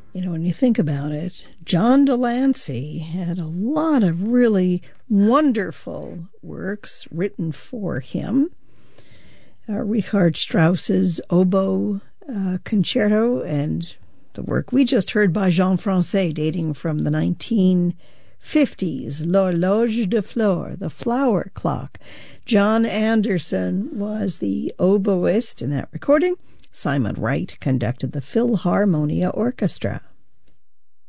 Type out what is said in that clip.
You know, when you think about it, John Delancey had a lot of really wonderful works written for him. Richard Strauss's Oboe Concerto, and the work we just heard by Jean Francais, dating from the 1950s, L'Horloge de Flore, the Flower Clock. John Anderson was the oboist in that recording. Simon Wright conducted the Philharmonia Orchestra.